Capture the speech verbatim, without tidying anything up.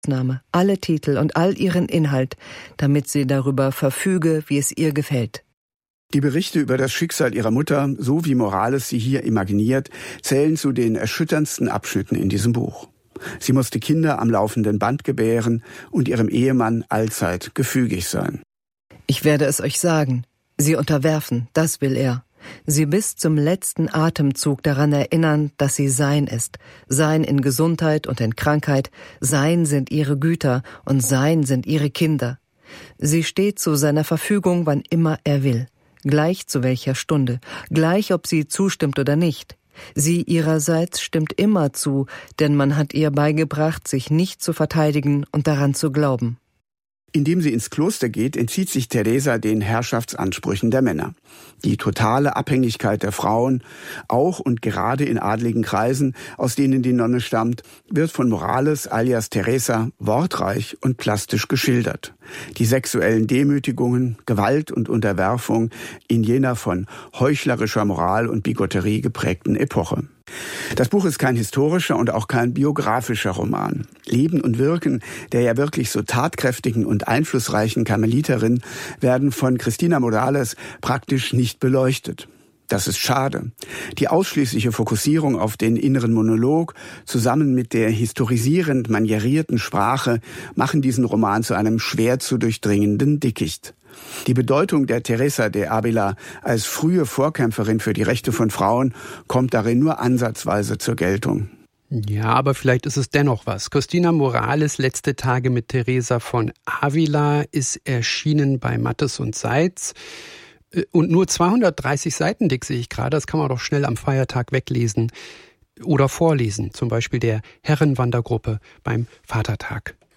Name, alle Titel und all ihren Inhalt, damit sie darüber verfüge, wie es ihr gefällt. Die Berichte über das Schicksal ihrer Mutter, so wie Morales sie hier imaginiert, zählen zu den erschütterndsten Abschnitten in diesem Buch. Sie musste Kinder am laufenden Band gebären und ihrem Ehemann allzeit gefügig sein. Ich werde es euch sagen, sie unterwerfen, das will er. Sie bis zum letzten Atemzug daran erinnern, dass sie sein ist. Sein in Gesundheit und in Krankheit, sein sind ihre Güter und sein sind ihre Kinder. Sie steht zu seiner Verfügung, wann immer er will. Gleich zu welcher Stunde, gleich ob sie zustimmt oder nicht. Sie ihrerseits stimmt immer zu, denn man hat ihr beigebracht, sich nicht zu verteidigen und daran zu glauben. Indem sie ins Kloster geht, entzieht sich Teresa den Herrschaftsansprüchen der Männer. Die totale Abhängigkeit der Frauen, auch und gerade in adligen Kreisen, aus denen die Nonne stammt, wird von Morales alias Teresa wortreich und plastisch geschildert. Die sexuellen Demütigungen, Gewalt und Unterwerfung in jener von heuchlerischer Moral und Bigotterie geprägten Epoche. Das Buch ist kein historischer und auch kein biografischer Roman. Leben und Wirken der ja wirklich so tatkräftigen und einflussreichen Karmeliterin werden von Cristina Morales praktisch nicht beleuchtet. Das ist schade. Die ausschließliche Fokussierung auf den inneren Monolog zusammen mit der historisierend manierierten Sprache machen diesen Roman zu einem schwer zu durchdringenden Dickicht. Die Bedeutung der Teresa de Ávila als frühe Vorkämpferin für die Rechte von Frauen kommt darin nur ansatzweise zur Geltung. Ja, aber vielleicht ist es dennoch was. Cristina Morales' Letzte Tage mit Teresa von Ávila ist erschienen bei Mattes und Seitz. Und nur zweihundertdreißig Seiten dick sehe ich gerade. Das kann man doch schnell am Feiertag weglesen oder vorlesen. Zum Beispiel der Herrenwandergruppe beim Vatertag.